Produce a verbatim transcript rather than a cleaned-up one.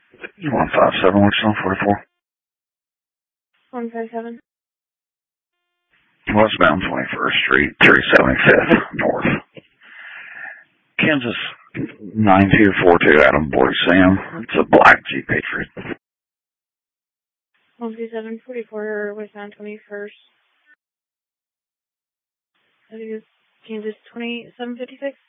one five seven, what's on forty-four? one five seven. Westbound twenty-first Street, three seventy-fifth North. Kansas nine two four two, Adam Boy Sam. It's a black Jeep Patriot. one two seven forty-four, westbound twenty-first. I think it's Kansas twenty-seven fifty-six.